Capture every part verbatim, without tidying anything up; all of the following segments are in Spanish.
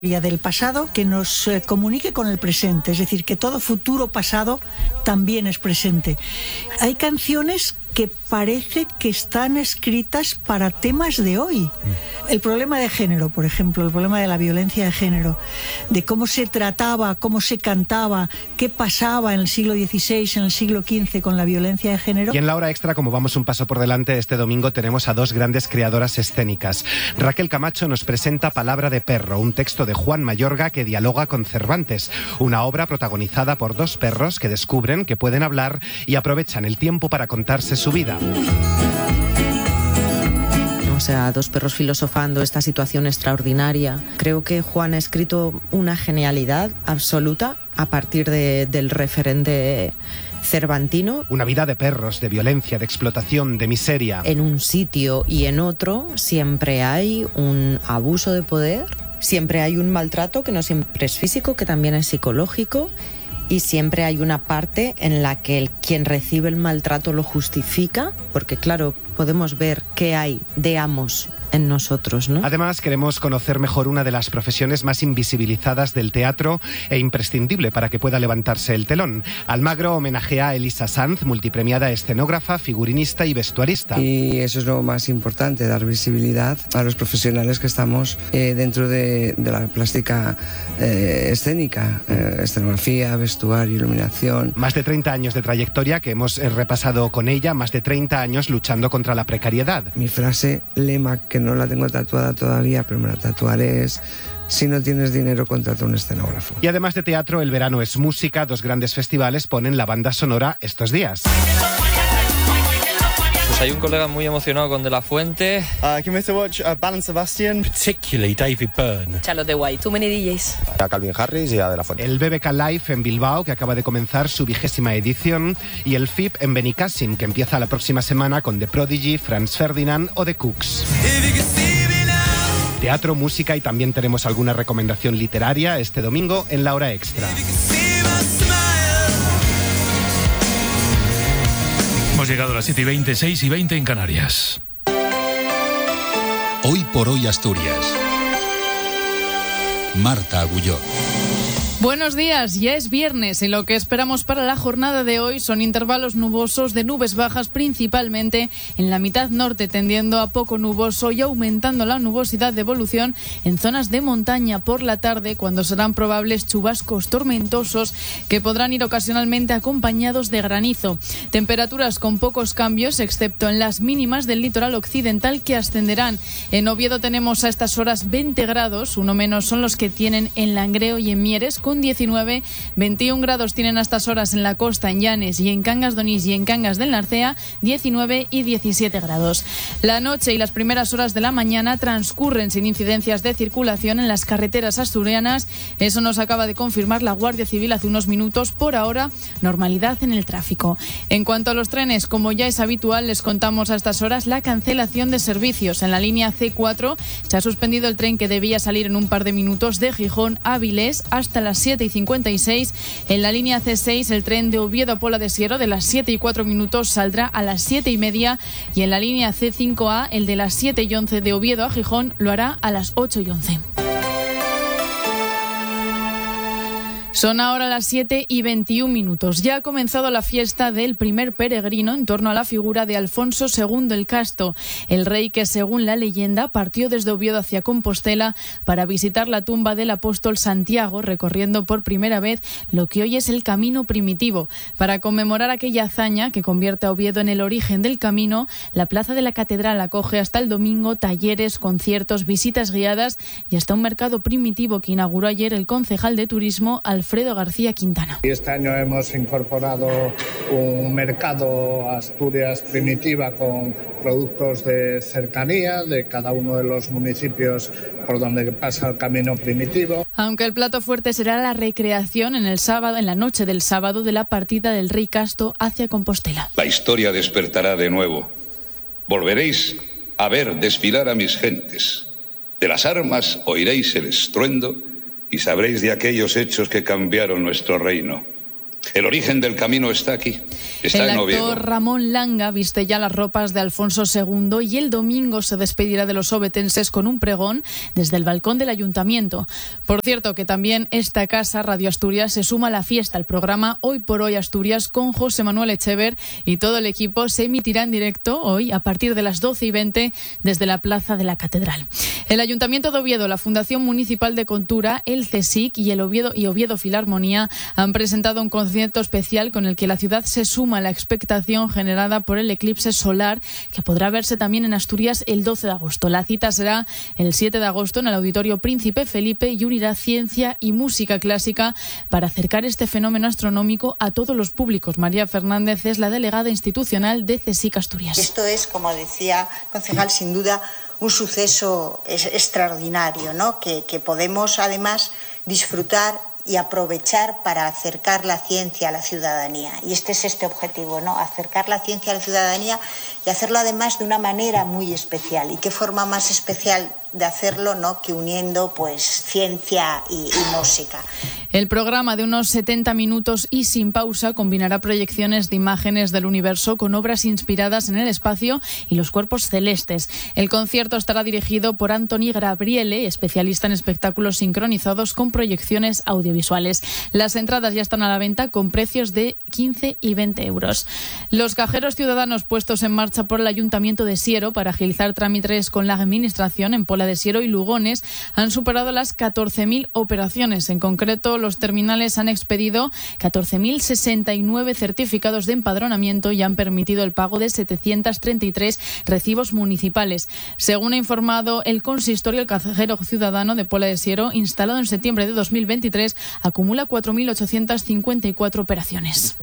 del pasado que nos eh, comunique con el presente, es decir, que todo futuro pasado también es presente. Hay canciones que parece que están escritas para temas de hoy. El problema de género, por ejemplo, el problema de la violencia de género, de cómo se trataba, cómo se cantaba, qué pasaba en el siglo dieciséis, en el siglo quince con la violencia de género. Y en la hora extra, como vamos un paso por delante, este domingo tenemos a dos grandes creadoras escénicas. Raquel Camacho nos presenta Palabra de perro, un texto de Juan Mayorga que dialoga con Cervantes, una obra protagonizada por dos perros que descubren que pueden hablar y aprovechan el tiempo para contarse su vida. O sea, dos perros filosofando esta situación extraordinaria. Creo que Juan ha escrito una genialidad absoluta a partir de, del referente cervantino. Una vida de perros, de violencia, de explotación, de miseria. En un sitio y en otro siempre hay un abuso de poder, siempre hay un maltrato que no siempre es físico, que también es psicológico. Y siempre hay una parte en la que el, quien recibe el maltrato lo justifica, porque claro, podemos ver qué hay de amos en nosotros, ¿no? Además, queremos conocer mejor una de las profesiones más invisibilizadas del teatro e imprescindible para que pueda levantarse el telón. Almagro homenajea a Elisa Sanz, multipremiada escenógrafa, figurinista y vestuarista. Y eso es lo más importante, dar visibilidad a los profesionales que estamos eh, dentro de, de la plástica eh, escénica, eh, escenografía, vestuario, iluminación. Más de treinta años de trayectoria que hemos eh, repasado con ella, más de treinta años luchando contra la precariedad. Mi frase lema, que no la tengo tatuada todavía, pero me la tatuaré, es: si no tienes dinero, contrata un escenógrafo. Y además de teatro, el verano es música. Dos grandes festivales ponen la banda sonora estos días. Pues hay un colega muy emocionado con De La Fuente. Uh, can we watch uh, Belle and Sebastian? Particularly David Byrne. Charlotte de White, Too Many D Js. A Calvin Harris y a De La Fuente. El B B K Live en Bilbao, que acaba de comenzar su vigésima edición, y el F I P en Benicàssim, que empieza la próxima semana con The Prodigy, Franz Ferdinand o The Cooks. Teatro, música y también tenemos alguna recomendación literaria este domingo en la hora extra. Hemos llegado a las siete y veinte, seis y veinte en Canarias. Hoy por hoy Asturias. Marta Agulló. Buenos días, ya es viernes y lo que esperamos para la jornada de hoy son intervalos nubosos de nubes bajas, principalmente en la mitad norte, tendiendo a poco nuboso y aumentando la nubosidad de evolución en zonas de montaña por la tarde, cuando serán probables chubascos tormentosos que podrán ir ocasionalmente acompañados de granizo. Temperaturas con pocos cambios, excepto en las mínimas del litoral occidental, que ascenderán. En Oviedo tenemos a estas horas veinte grados, uno menos son los que tienen en Langreo y en Mieres, con diecinueve, veintiún grados tienen a estas horas en la costa, en Llanes y en Cangas de Onís y en Cangas del Narcea, diecinueve y diecisiete grados. La noche y las primeras horas de la mañana transcurren sin incidencias de circulación en las carreteras asturianas. Eso nos acaba de confirmar la Guardia Civil hace unos minutos. Por ahora, normalidad en el tráfico. En cuanto a los trenes, como ya es habitual, les contamos a estas horas la cancelación de servicios. En la línea C cuatro se ha suspendido el tren que debía salir en un par de minutos de Gijón a Avilés hasta las siete y cincuenta y seis. En la línea C seis, el tren de Oviedo a Pola de Siero de las siete y cuatro minutos saldrá a las siete y media, y en la línea C cinco A, el de las siete y once de Oviedo a Gijón, lo hará a las ocho y once. Son ahora las siete y veintiún minutos. Ya ha comenzado la fiesta del primer peregrino en torno a la figura de Alfonso segundo el Casto, el rey que, según la leyenda, partió desde Oviedo hacia Compostela para visitar la tumba del apóstol Santiago, recorriendo por primera vez lo que hoy es el camino primitivo. Para conmemorar aquella hazaña que convierte a Oviedo en el origen del camino, la plaza de la catedral acoge hasta el domingo talleres, conciertos, visitas guiadas y hasta un mercado primitivo que inauguró ayer el concejal de turismo, Alfredo García Quintana. Este año hemos incorporado un mercado Asturias primitiva con productos de cercanía de cada uno de los municipios por donde pasa el camino primitivo. Aunque el plato fuerte será la recreación en el sábado, en la noche del sábado, de la partida del rey Casto hacia Compostela. La historia despertará de nuevo. Volveréis a ver desfilar a mis gentes. De las armas oiréis el estruendo y sabréis de aquellos hechos que cambiaron nuestro reino. El origen del camino está aquí, está el en Oviedo. actor Ramón Langa viste ya las ropas de Alfonso segundo y el domingo se despedirá de los ovetenses con un pregón desde el balcón del ayuntamiento. Por cierto, que también esta casa, Radio Asturias, se suma a la fiesta. El programa Hoy por Hoy Asturias con José Manuel Echever y todo el equipo se emitirá en directo hoy a partir de las doce y veinte desde la Plaza de la Catedral. El Ayuntamiento de Oviedo, la Fundación Municipal de Cultura, el CSIC y el Oviedo y Oviedo Filarmonía han presentado un concierto especial con el que la ciudad se suma a la expectación generada por el eclipse solar que podrá verse también en Asturias el doce de agosto. La cita será el siete de agosto en el Auditorio Príncipe Felipe y unirá ciencia y música clásica para acercar este fenómeno astronómico a todos los públicos. María Fernández es la delegada institucional de CSIC Asturias. Esto es, como decía el concejal, sin duda un suceso extraordinario, ¿no? Que, que podemos además disfrutar y aprovechar para acercar la ciencia a la ciudadanía. Y este es este objetivo, ¿no? Acercar la ciencia a la ciudadanía y hacerlo además de una manera muy especial. ¿Y qué forma más especial de hacerlo, no, que uniendo pues ciencia y, y música? El programa de unos setenta minutos y sin pausa combinará proyecciones de imágenes del universo con obras inspiradas en el espacio y los cuerpos celestes. El concierto estará dirigido por Antoni Gabriele, especialista en espectáculos sincronizados con proyecciones audiovisuales. Las entradas ya están a la venta con precios de quince y veinte euros. Los cajeros ciudadanos puestos en marcha por el Ayuntamiento de Siero para agilizar trámites con la Administración en Pola de Siero y Lugones han superado las catorce mil operaciones. En concreto, los terminales han expedido catorce mil sesenta y nueve certificados de empadronamiento y han permitido el pago de setecientos treinta y tres recibos municipales. Según ha informado el consistorio, el cajero ciudadano de Pola de Siero, instalado en septiembre de dos mil veintitrés, acumula cuatro mil ochocientas cincuenta y cuatro operaciones.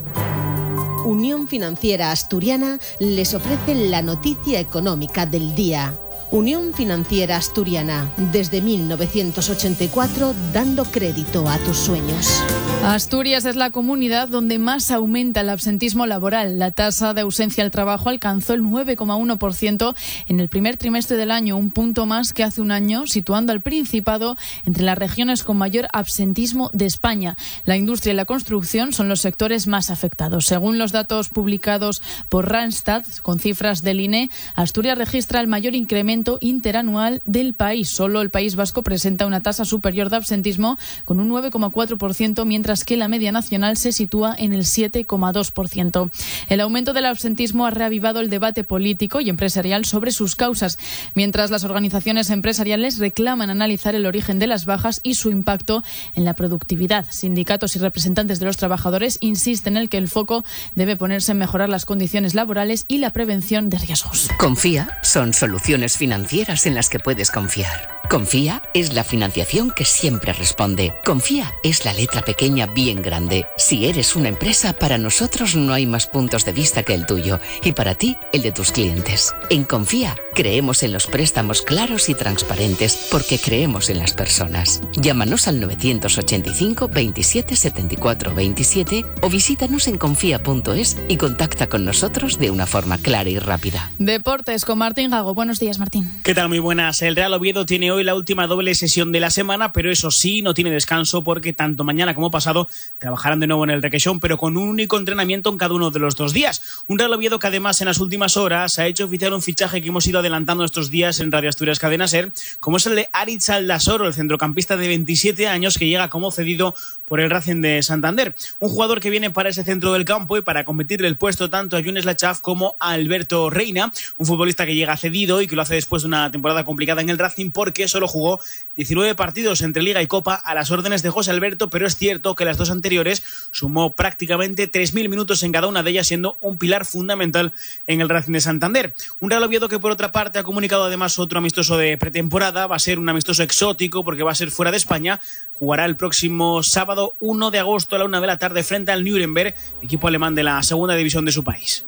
Unión Financiera Asturiana les ofrece la noticia económica del día. Unión Financiera Asturiana, desde mil novecientos ochenta y cuatro, dando crédito a tus sueños. Asturias es la comunidad donde más aumenta el absentismo laboral. La tasa de ausencia al trabajo alcanzó el nueve coma uno por ciento en el primer trimestre del año, un punto más que hace un año, situando al Principado entre las regiones con mayor absentismo de España. La industria y la construcción son los sectores más afectados. Según los datos publicados por Randstad, con cifras del I N E, Asturias registra el mayor incremento interanual del país. Solo el País Vasco presenta una tasa superior de absentismo con un nueve coma cuatro por ciento, mientras que la media nacional se sitúa en el siete coma dos por ciento. El aumento del absentismo ha reavivado el debate político y empresarial sobre sus causas, mientras las organizaciones empresariales reclaman analizar el origen de las bajas y su impacto en la productividad. Sindicatos y representantes de los trabajadores insisten en que el foco debe ponerse en mejorar las condiciones laborales y la prevención de riesgos. Confía son soluciones financieras financieras en las que puedes confiar. Confía es la financiación que siempre responde. Confía es la letra pequeña bien grande. Si eres una empresa, para nosotros no hay más puntos de vista que el tuyo y para ti el de tus clientes. En Confía creemos en los préstamos claros y transparentes porque creemos en las personas. Llámanos al novecientos ochenta y cinco veintisiete setenta y cuatro veintisiete o visítanos en confía punto es y contacta con nosotros de una forma clara y rápida. Deportes con Martín Gago. Buenos días, Martín. ¿Qué tal? Muy buenas. El Real Oviedo tiene hoy la última doble sesión de la semana, pero eso sí, no tiene descanso porque tanto mañana como pasado trabajarán de nuevo en el Requeixón, pero con un único entrenamiento en cada uno de los dos días. Un Real Oviedo que además en las últimas horas ha hecho oficial un fichaje que hemos ido adelantando estos días en Radio Asturias Cadena Ser, como es el de Aritz Aldasoro, el centrocampista de veintisiete años que llega como cedido por el Racing de Santander. Un jugador que viene para ese centro del campo y para competirle el puesto tanto a Younes Lachaf como a Alberto Reina, un futbolista que llega cedido y que lo hace después de una temporada complicada en el Racing porque solo jugó diecinueve partidos entre Liga y Copa a las órdenes de José Alberto, pero es cierto que las dos anteriores sumó prácticamente tres mil minutos en cada una de ellas, siendo un pilar fundamental en el Racing de Santander. Un Real Oviedo que por otra parte ha comunicado además otro amistoso de pretemporada, va a ser un amistoso exótico porque va a ser fuera de España, jugará el próximo sábado uno de agosto a la una de la tarde frente al Nuremberg, equipo alemán de la segunda división de su país.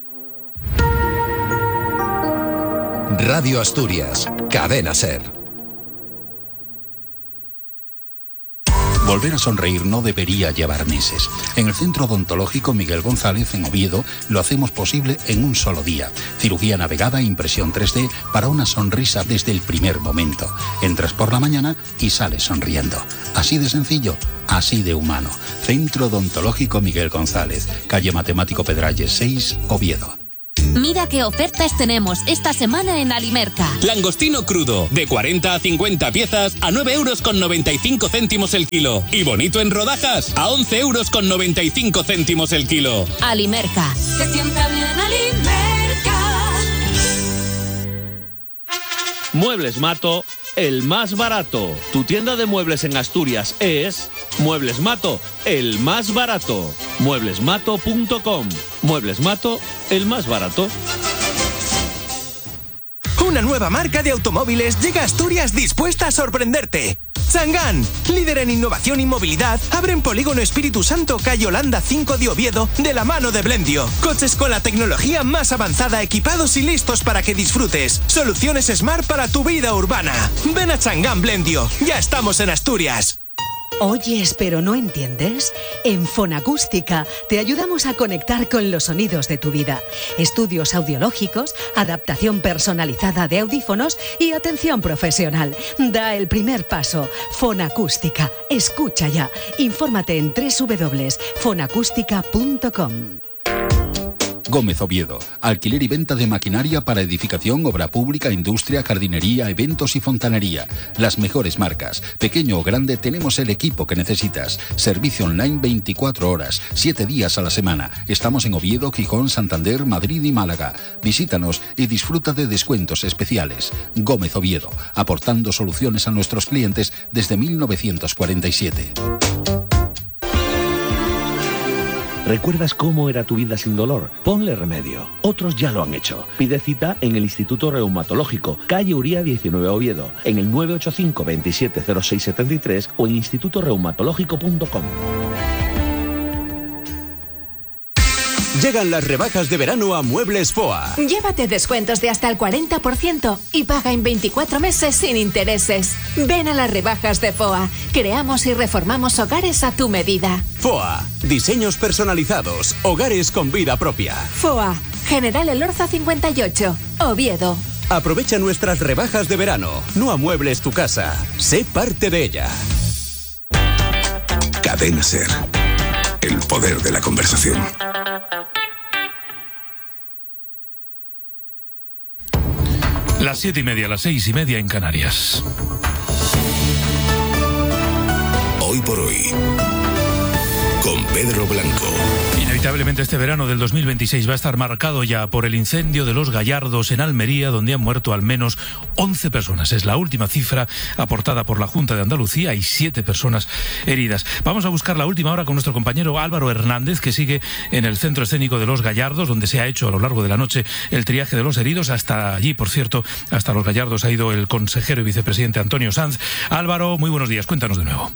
Radio Asturias, Cadena Ser. Volver a sonreír no debería llevar meses. En el Centro Odontológico Miguel González, en Oviedo, lo hacemos posible en un solo día. Cirugía navegada e impresión tres D para una sonrisa desde el primer momento. Entras por la mañana y sales sonriendo. Así de sencillo. así de humano. Centro Odontológico Miguel González, calle Matemático Pedralles seis, Oviedo. Mira qué ofertas tenemos esta semana en Alimerca. Langostino crudo, de cuarenta a cincuenta piezas a nueve euros con noventa y cinco céntimos el kilo. Y bonito en rodajas, a once euros con noventa y cinco céntimos el kilo. Alimerca. Se sienta bien Alimerca. Muebles Mato, el más barato. Tu tienda de muebles en Asturias es Muebles Mato, el más barato. muebles mato punto com. Muebles Mato, el más barato. Una nueva marca de automóviles llega a Asturias dispuesta a sorprenderte. Chang'an, líder en innovación y movilidad, abre en Polígono Espíritu Santo, calle Holanda cinco de Oviedo, de la mano de Blendio. Coches con la tecnología más avanzada, equipados y listos para que disfrutes. Soluciones Smart para tu vida urbana. Ven a Chang'an Blendio, ya estamos en Asturias. ¿Oyes pero no entiendes? En Fonacústica te ayudamos a conectar con los sonidos de tu vida. Estudios audiológicos, adaptación personalizada de audífonos y atención profesional. Da el primer paso. Fonacústica. Escucha ya. Infórmate en doble u doble u doble punto fonacústica punto com. Gómez Oviedo, alquiler y venta de maquinaria para edificación, obra pública, industria, jardinería, eventos y fontanería. Las mejores marcas. Pequeño o grande, tenemos el equipo que necesitas. Servicio online veinticuatro horas, siete días a la semana. Estamos en Oviedo, Gijón, Santander, Madrid y Málaga. Visítanos y disfruta de descuentos especiales. Gómez Oviedo, aportando soluciones a nuestros clientes desde mil novecientos cuarenta y siete. ¿Recuerdas cómo era tu vida sin dolor? Ponle remedio. Otros ya lo han hecho. Pide cita en el Instituto Reumatológico, calle Uría diecinueve, Oviedo, en el nueve ocho cinco, veintisiete cero seis setenta y tres o en instituto reumatológico punto com. Llegan las rebajas de verano a Muebles Foa. Llévate descuentos de hasta el cuarenta por ciento y paga en veinticuatro meses sin intereses. Ven a las rebajas de Foa. Creamos y reformamos hogares a tu medida. Foa. Diseños personalizados. Hogares con vida propia. Foa. General Elorza cincuenta y ocho. Oviedo. Aprovecha nuestras rebajas de verano. No amuebles tu casa. Sé parte de ella. Cadena Ser. El poder de la conversación. Las siete y media, las seis y media en Canarias. Hoy por hoy, con Pedro Blanco. Inevitablemente este verano del dos mil veintiséis va a estar marcado ya por el incendio de Los Gallardos en Almería, donde han muerto al menos once personas. Es la última cifra aportada por la Junta de Andalucía y siete personas heridas. Vamos a buscar la última hora con nuestro compañero Álvaro Hernández, que sigue en el Centro Escénico de Los Gallardos, donde se ha hecho a lo largo de la noche el triaje de los heridos. Hasta allí, por cierto, hasta Los Gallardos ha ido el consejero y vicepresidente Antonio Sanz. Álvaro, muy buenos días, cuéntanos de nuevo.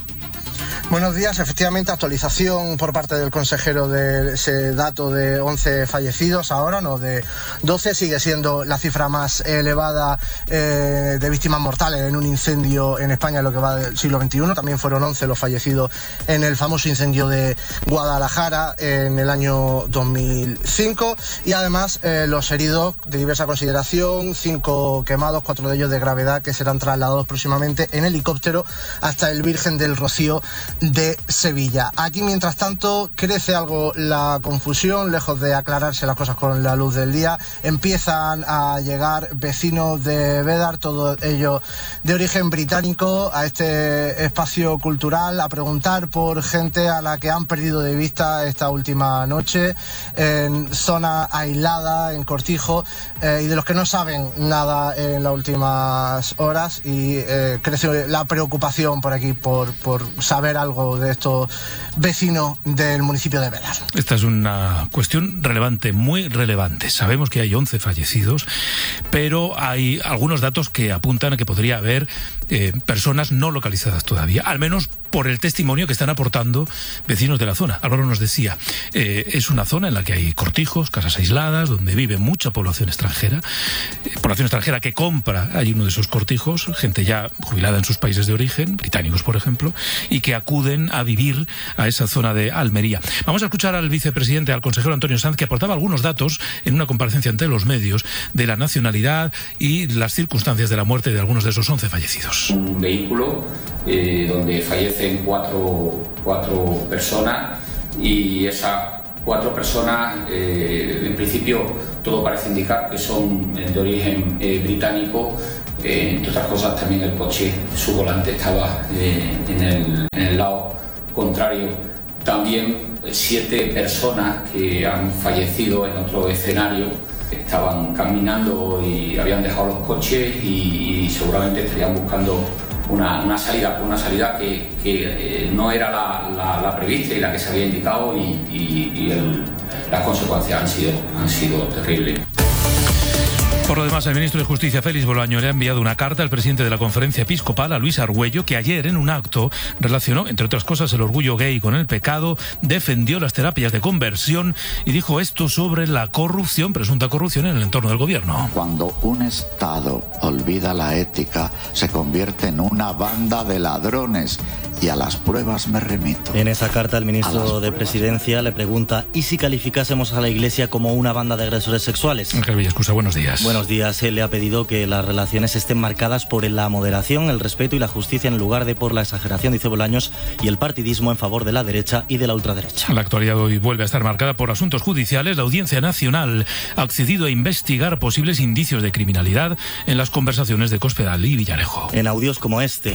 Buenos días, efectivamente, actualización por parte del consejero de ese dato de once fallecidos ahora, no de doce, sigue siendo la cifra más elevada eh, de víctimas mortales en un incendio en España en lo que va del siglo veintiuno, también fueron once los fallecidos en el famoso incendio de Guadalajara en el año dos mil cinco y además eh, los heridos de diversa consideración, cinco quemados, cuatro de ellos de gravedad que serán trasladados próximamente en helicóptero hasta el Virgen del Rocío de Sevilla. Aquí, mientras tanto, crece algo la confusión, lejos de aclararse las cosas con la luz del día. Empiezan a llegar vecinos de Bédar, todos ellos de origen británico, a este espacio cultural, a preguntar por gente a la que han perdido de vista esta última noche, en zona aislada, en Cortijo, eh, y de los que no saben nada en las últimas horas, y eh, crece la preocupación por aquí, por, por saber algo de estos vecinos del municipio de Bédar. Esta es una cuestión relevante, muy relevante. Sabemos que hay once fallecidos, pero hay algunos datos que apuntan a que podría haber eh, personas no localizadas todavía, al menos por el testimonio que están aportando vecinos de la zona. Álvaro nos decía, eh, es una zona en la que hay cortijos, casas aisladas, donde vive mucha población extranjera, eh, población extranjera que compra ahí uno de esos cortijos, gente ya jubilada en sus países de origen, británicos por ejemplo, y que acuden a vivir a esa zona de Almería. Vamos a escuchar al vicepresidente, al consejero Antonio Sanz, que aportaba algunos datos en una comparecencia ante los medios de la nacionalidad y las circunstancias de la muerte de algunos de esos once fallecidos. fallecidos. Un vehículo eh, donde fallecen cuatro, cuatro personas y esas cuatro personas, eh, en principio todo parece indicar que son de origen eh, británico. Eh, entre otras cosas, también el coche, su volante estaba eh, en, el, en el lado contrario. También siete personas que han fallecido en otro escenario estaban caminando y habían dejado los coches y, y seguramente estarían buscando una, una salida, una salida que, que eh, no era la, la, la prevista y la que se había indicado y, y, y el, las consecuencias han sido, han sido terribles. Por lo demás, el ministro de Justicia, Félix Bolaño, le ha enviado una carta al presidente de la Conferencia Episcopal, a Luis Argüello, que ayer en un acto relacionó, entre otras cosas, el orgullo gay con el pecado, defendió las terapias de conversión y dijo esto sobre la corrupción, presunta corrupción en el entorno del gobierno. Cuando un Estado olvida la ética, se convierte en una banda de ladrones. Y a las pruebas me remito. En esa carta el ministro de Presidencia le pregunta ¿y si calificásemos a la Iglesia como una banda de agresores sexuales? Ángel Villascusa, buenos días. Buenos días. Él le ha pedido que las relaciones estén marcadas por la moderación, el respeto y la justicia en lugar de por la exageración, dice Bolaños, y el partidismo en favor de la derecha y de la ultraderecha. La actualidad hoy vuelve a estar marcada por asuntos judiciales. La Audiencia Nacional ha accedido a investigar posibles indicios de criminalidad en las conversaciones de Cospedal y Villarejo. En audios como este.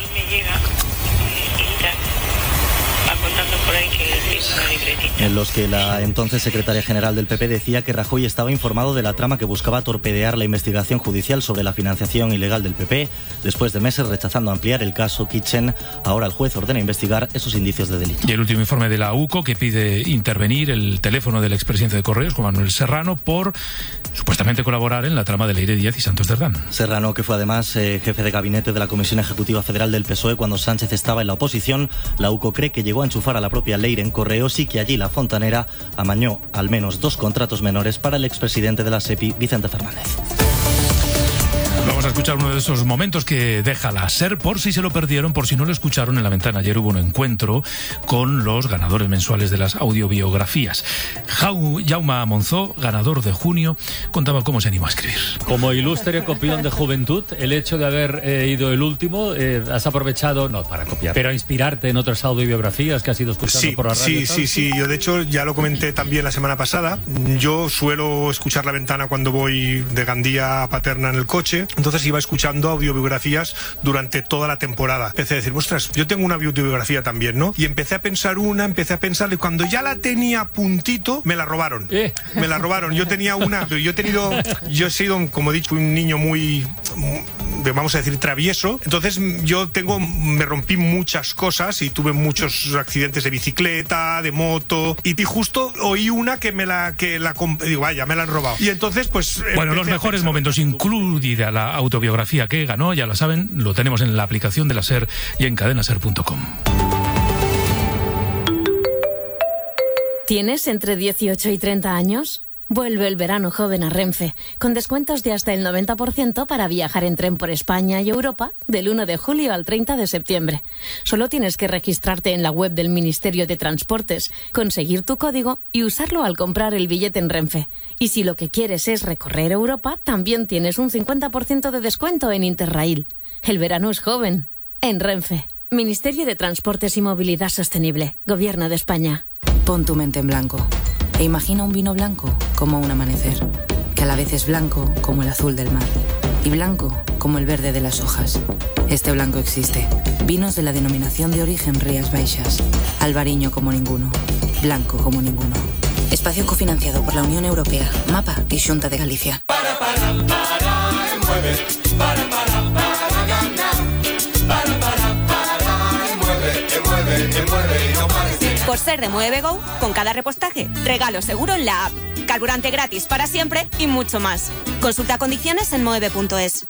En los que la entonces secretaria general del P P decía que Rajoy estaba informado de la trama que buscaba torpedear la investigación judicial sobre la financiación ilegal del P P. Después de meses rechazando ampliar el caso Kitchen, ahora el juez ordena investigar esos indicios de delito. Y el último informe de la U C O, que pide intervenir el teléfono del expresidente de Correos, Juan Manuel Serrano, por supuestamente colaborar en la trama de Leire Díaz y Santos Cerdán. Serrano, que fue además eh, jefe de gabinete de la Comisión Ejecutiva Federal del P S O E cuando Sánchez estaba en la oposición, la U C O cree que llegó a enchufar a la propia Leire en Correos y que allí la Fontanera amañó al menos dos contratos menores para el expresidente de la SEPI, Vicente Fernández. Vamos a escuchar uno de esos momentos que deja la SER, por si se lo perdieron, por si no lo escucharon. En La Ventana ayer hubo un encuentro con los ganadores mensuales de las audiobiografías. Jaume Monzó, ganador de junio, contaba cómo se animó a escribir. Como ilustre copión de juventud, el hecho de haber eh, ido el último, eh, has aprovechado, no para copiar, pero a inspirarte en otras audiobiografías que has ido escuchando sí, por la radio. Sí, sí, sí. Yo de hecho ya lo comenté también la semana pasada. Yo suelo escuchar La Ventana cuando voy de Gandía a Paterna en el coche. Entonces iba escuchando audiobiografías durante toda la temporada. Empecé a decir, ostras, yo tengo una audiobiografía también, ¿no? Y empecé a pensar una, empecé a pensar, y cuando ya la tenía a puntito, me la robaron. ¿Eh? Me la robaron. Yo tenía una, yo he tenido, yo he sido, como he dicho, un niño muy, vamos a decir, travieso. Entonces yo tengo, me rompí muchas cosas y tuve muchos accidentes de bicicleta, de moto, y, y justo oí una que me la, que la, digo, vaya, me la han robado. Y entonces, pues... Bueno, los mejores momentos, incluida la autobiografía que ganó, ya la saben, lo tenemos en la aplicación de la SER y en cadena ser punto com. ¿Tienes entre dieciocho y treinta años? Vuelve el verano joven a Renfe, con descuentos de hasta el noventa por ciento para viajar en tren por España y Europa del uno de julio al treinta de septiembre. Solo tienes que registrarte en la web del Ministerio de Transportes, conseguir tu código y usarlo al comprar el billete en Renfe. Y si lo que quieres es recorrer Europa, también tienes un cincuenta por ciento de descuento en Interrail. El verano es joven. En Renfe. Ministerio de Transportes y Movilidad Sostenible. Gobierno de España. Pon tu mente en blanco. E imagina un vino blanco como un amanecer, que a la vez es blanco como el azul del mar y blanco como el verde de las hojas. Este blanco existe. Vinos de la denominación de origen Rías Baixas. Albariño como ninguno. Blanco como ninguno. Espacio cofinanciado por la Unión Europea, MAPA y Xunta de Galicia. Para, para, para, mueve. Para, para, para, ganar. Para, para, para, mueve, mueve, mueve y no pares. Por ser de Mueve Go, con cada repostaje, regalo seguro en la app, carburante gratis para siempre y mucho más. Consulta condiciones en moeve punto es.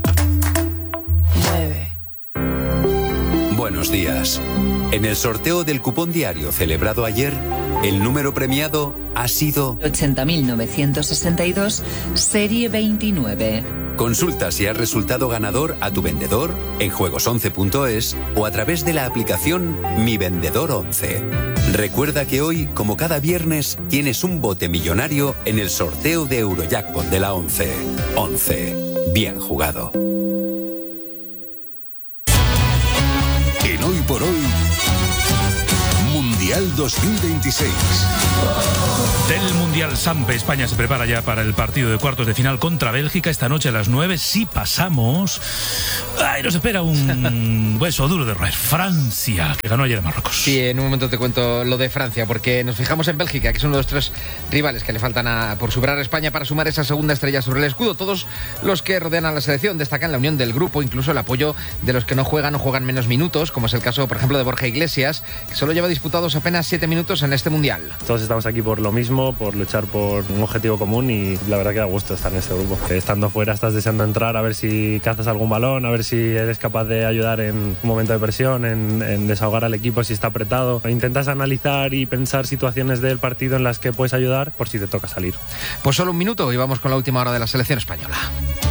Mueve. Buenos días. En el sorteo del cupón diario celebrado ayer, el número premiado ha sido ochenta mil novecientos sesenta y dos, serie veintinueve. Consulta si has resultado ganador a tu vendedor en juegos once punto es o a través de la aplicación Mi Vendedor once. Recuerda que hoy, como cada viernes, tienes un bote millonario en el sorteo de Eurojackpot de la once. once. Bien jugado. por hoy, Mundial dos mil veintiséis. Del Mundial Sampe, España se prepara ya para el partido de cuartos de final contra Bélgica esta noche a las nueve. Si pasamos, ay, nos espera un hueso duro de roer. Francia, que ganó ayer en Marruecos. Sí, en un momento te cuento lo de Francia, porque nos fijamos en Bélgica, que es uno de los tres rivales que le faltan a, por superar a España para sumar esa segunda estrella sobre el escudo. Todos los que rodean a la selección destacan la unión del grupo, incluso el apoyo de los que no juegan o juegan menos minutos, como es el caso, por ejemplo, de Borja Iglesias, que solo lleva disputados apenas siete minutos en este Mundial. Todos estamos aquí por lo mismo, por luchar por un objetivo común, y la verdad que da gusto estar en este grupo. Que estando fuera estás deseando entrar, a ver si cazas algún balón, a ver si eres capaz de ayudar en un momento de presión, en, en desahogar al equipo si está apretado. Intentas analizar y pensar situaciones del partido en las que puedes ayudar por si te toca salir. Pues solo un minuto y vamos con la última hora de la selección española.